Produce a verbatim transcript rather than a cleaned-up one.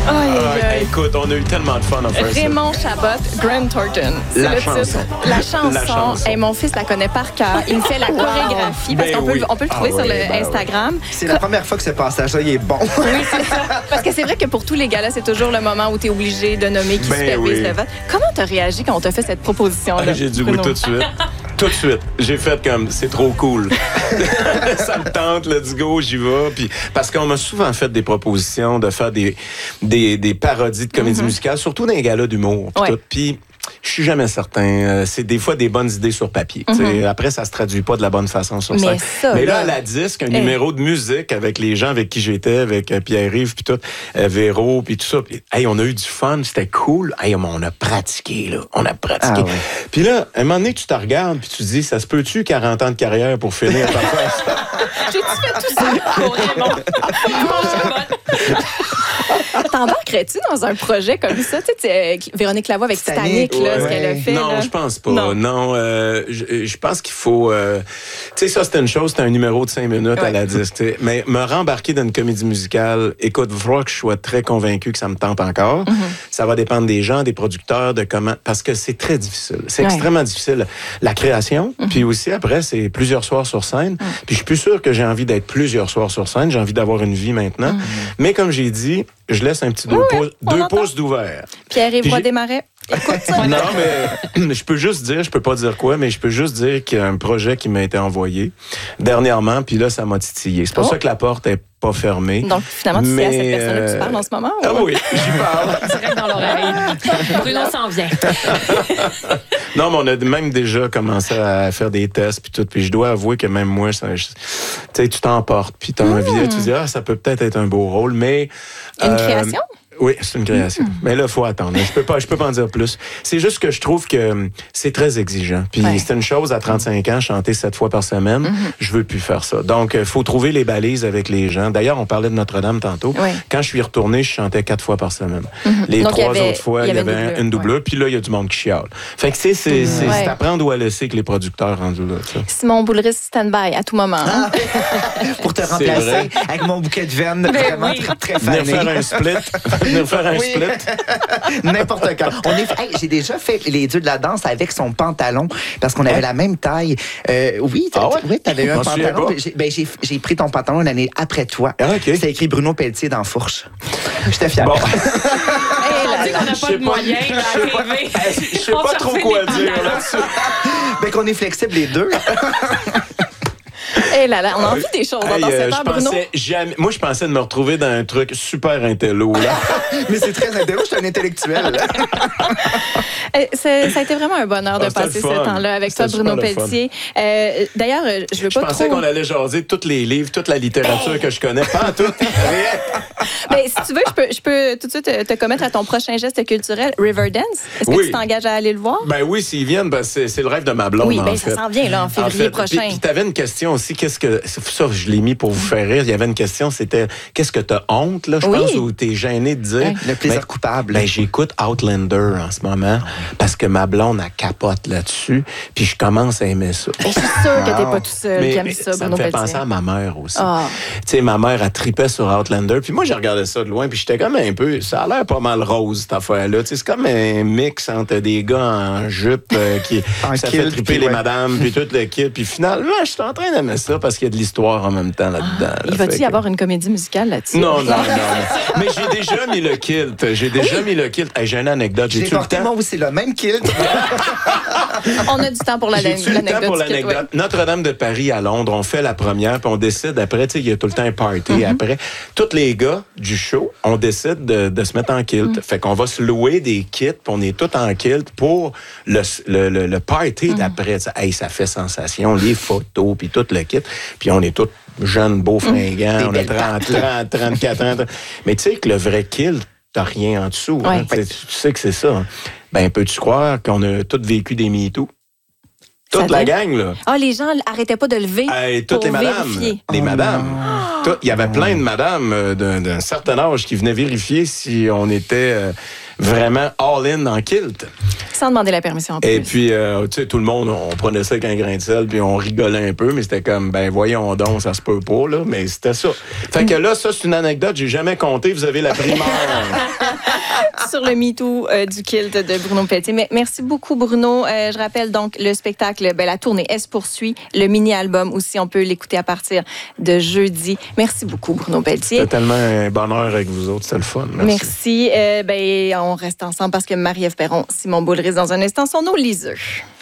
Ah, écoute, on a eu tellement de fun à faire Raymond ça. Chabot, Grant Thornton. C'est la, le chanson. Titre. la chanson. La chanson. Hey, mon fils la connaît par cœur. Il me fait la chorégraphie parce ben qu'on oui. peut, on peut le trouver ah, sur oui, le ben Instagram. C'est la première fois que ce passage-là, il est bon. Oui, c'est ça. Parce que c'est vrai que pour tous les gars-là, c'est toujours le moment où tu es obligé de nommer qui ben supervise oui. le vote. Comment tu as réagi quand on t'a fait cette proposition-là? Ah, j'ai dit oui tout de suite. Tout de suite. J'ai fait comme, c'est trop cool. Ça me tente, let's go, j'y vais. Puis, parce qu'on m'a souvent fait des propositions de faire des, des, des parodies de comédie mm-hmm. musicale, surtout dans les galas d'humour. Puis, ouais. puis je suis jamais certain. Euh, c'est des fois des bonnes idées sur papier. Mm-hmm. Après, ça se traduit pas de la bonne façon sur scène. Mais, Mais là, à la disque, un hey. numéro de musique avec les gens avec qui j'étais, avec euh, Pierre-Yves, puis tout, euh, Véro, puis tout ça. Pis, hey, on a eu du fun, c'était cool. Hey, on a pratiqué, là. On a pratiqué. Ah, ouais. Puis là, à un moment donné, tu te regardes, puis tu te dis, ça se peut-tu quarante ans de carrière pour finir par faire ça? J'ai-tu fait tout ça pour Raymond? T'embarquerais-tu dans un projet comme ça? Tu sais, Véronique Lavoie avec Titanic, Titanic là, ouais. ce qu'elle a fait. Non, là. je pense pas. Non, non euh, je, je pense qu'il faut... Euh, tu sais, ça, c'était une chose, c'était un numéro de cinq minutes ouais. à la disque. T'sais. Mais me rembarquer dans une comédie musicale, écoute, il faudra que je sois très convaincu que ça me tente encore. Mm-hmm. Ça va dépendre des gens, des producteurs, de comment... Parce que c'est très difficile. C'est ouais. extrêmement difficile. La création, mm-hmm. puis aussi, après, c'est plusieurs soirs sur scène. Mm-hmm. Puis je suis plus sûr que j'ai envie d'être plusieurs soirs sur scène. J'ai envie d'avoir une vie maintenant. Mm-hmm. Mais comme j'ai dit, je laisse un petit deux, oui, pouces, deux pouces d'ouvert. Pierre-Yves Roy Desmarais. Écoute ça. Non, mais je peux juste dire, je peux pas dire quoi, mais je peux juste dire qu'il y a un projet qui m'a été envoyé dernièrement, puis là, ça m'a titillé. C'est pour oh. ça que la porte est pas fermée. Donc, finalement, tu mais... sais à cette personne-là que tu parles en ce moment? Ah ou... oui, j'y parle. Direct dans l'oreille. Bruno s'en vient. Non, mais on a même déjà commencé à faire des tests, puis tout, puis je dois avouer que même moi, tu sais, tu t'emportes, puis t'as mmh. envie, tu dis, ah, ça peut peut-être être un beau rôle, mais... Une euh, création? Oui, c'est une création. Mmh. Mais là, il faut attendre. Je peux pas, je peux pas en dire plus. C'est juste que je trouve que c'est très exigeant. Puis ouais. c'est une chose, à trente-cinq ans, chanter sept fois par semaine. Mmh. Je veux plus faire ça. Donc, il faut trouver les balises avec les gens. D'ailleurs, on parlait de Notre-Dame tantôt. Ouais. Quand je suis retourné, je chantais quatre fois par semaine. Mmh. Les Donc, trois avait, autres fois, il y avait, il y avait une doubleur. Ouais. Puis là, il y a du monde qui chiale. Fait que c'est, c'est, mmh. c'est, ouais. c'est à prendre ou à laisser que les producteurs rendus là. Ça. Simon Boulris, stand-by à tout moment. Hein? Pour te remplacer avec mon bouquet de veine vraiment oui. très, très fané. Venir faire un split. Venir faire un oui. split. N'importe quand. On est... hey, j'ai déjà fait les dieux de la danse avec son pantalon parce qu'on avait hein? la même taille. Euh, oui, ah ouais? oui, t'avais eu un pantalon. J'ai, ben, j'ai, j'ai pris ton pantalon l'année après toi. Ah, okay. C'était écrit Bruno Pelletier dans Fourche. J'étais fière. Bon. Hey, là, on n'a pas de moyens d'arriver. Je sais pas trop quoi dire là-dessus. Ben qu'on est flexibles les deux. Hey là là, on a envie des choses dans hey, cette heure, Bruno. Jamais... Moi, je pensais de me retrouver dans un truc super intello, là. Mais c'est très intello, je suis un intellectuel. c'est, ça a été vraiment un bonheur de ah, passer ce temps-là avec c'était toi, Bruno Pelletier. Euh, d'ailleurs, je veux je pas pensais trop... qu'on allait jaser tous les livres, toute la littérature que je connais. Pas en tout. Mais si tu veux, je peux, je peux tout de suite te, te commettre à ton prochain geste culturel, Riverdance. Est-ce que oui. tu t'engages à aller le voir? Ben oui, s'ils viennent, ben c'est, c'est le rêve de ma blonde, oui, ben en ça fait. s'en vient, là, en février en fait, prochain. Puis, puis t'avais une question aussi, qu'est-ce que... Ça, je l'ai mis pour vous faire rire. Il y avait une question, c'était qu'est-ce que t'as honte, là, je oui. pense, ou t'es gêné de dire. Oui. Le plaisir ben, coupable. Ben, j'écoute Outlander en ce moment parce que ma blonde, elle capote là-dessus, puis je commence à aimer ça. Je suis sûre que t'es pas tout seul mais, qui aime mais ça, ça Bruno me fait Pelletier. penser à ma mère aussi. Oh. Tu sais, ma mère, elle tripait sur Outlander, puis moi, j'ai regardé ça de loin, puis j'étais comme un peu... Ça a l'air pas mal rose, cette affaire-là. Tu sais, c'est comme un mix entre des gars en jupe euh, qui... ça fait triper les ouais. madames, puis tout le kit, puis finalement, je suis en train d'aimer ça parce qu'il y a de l'histoire en même temps là-dedans. Ah, il va-tu y avoir une comédie musicale là-dessus? Non, non, non. non. Mais j'ai déjà mis le kilt. J'ai déjà mis le kilt. Hey, j'ai une anecdote. J'ai, j'ai porté, moi aussi, le même kilt. On a du temps pour la, J'ai-tu l'anecdote. le temps pour l'anecdote? Ouais. Notre-Dame de Paris à Londres, on fait la première, puis on décide après, tu sais, il y a tout le temps un party mm-hmm. après. Tous les gars du show, on décide de, de se mettre en kilt. Mm-hmm. Fait qu'on va se louer des kits, puis on est tous en kilt pour le, le, le, le party mm-hmm. d'après. Hey, ça fait sensation, les photos, puis tout le kit. Puis on est tous jeunes, beaux, fringants, mmh. on a trente, trente, trente-quatre ans. Mais tu sais que le vrai kilt, t'as rien en dessous. Ouais. Hein? Tu sais que c'est ça. Hein? Ben, peux-tu croire qu'on a tous vécu des MeToo? Toute la gang, là. Ah, les gens arrêtaient pas de lever hey, toutes pour les madames. vérifier. Les oh madames. Il y avait plein de madames d'un, d'un certain âge qui venaient vérifier si on était... Euh, vraiment all-in en kilt. Sans demander la permission en plus. Et puis, euh, tu sais, tout le monde, on prenait ça avec un grain de sel, puis on rigolait un peu, mais c'était comme, ben voyons donc, ça se peut pas, là, mais c'était ça. Fait que là, ça, c'est une anecdote, j'ai jamais compté, vous avez la primeur. Sur le MeToo euh, du kilt de Bruno Pelletier. Mais merci beaucoup, Bruno. Euh, je rappelle donc le spectacle, ben, la tournée, elle se poursuit. Le mini-album aussi, on peut l'écouter à partir de jeudi. Merci beaucoup, Bruno Pelletier. C'était tellement un bonheur avec vous autres, c'était le fun. Merci. Merci. Euh, ben, on reste ensemble parce que Marie-Ève Perron, Simon Boulris, dans un instant, sont nos liseux.